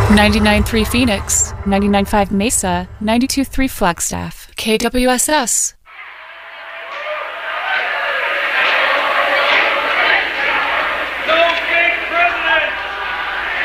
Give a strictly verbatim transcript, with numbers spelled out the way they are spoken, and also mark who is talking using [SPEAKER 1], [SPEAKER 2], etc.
[SPEAKER 1] ninety-nine point three Phoenix, ninety-nine point five Mesa, ninety-two point three Flagstaff, K W S S,